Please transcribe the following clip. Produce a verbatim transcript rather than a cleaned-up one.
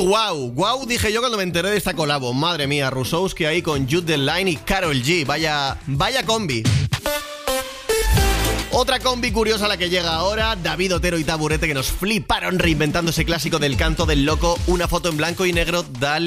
wow, wow dije yo cuando me enteré de esta colabo. Madre mía, Rusowski ahí con Jude Line y Karol G. Vaya, vaya combi. Otra combi curiosa la que llega ahora, David Otero y Taburete, que nos fliparon reinventando ese clásico del canto del loco, una foto en blanco y negro, dale.